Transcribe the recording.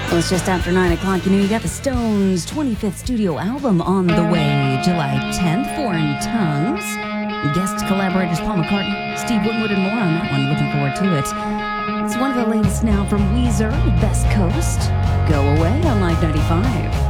Well, it's just after 9 o'clock. You know, you got the Stones' 25th studio album on the way, July 10th, Foreign Tongues. Guest collaborators Paul McCartney, Steve Winwood, and more on that one. Looking forward to it. It's one of the latest now from Weezer, Best Coast. Go Away on Live 95.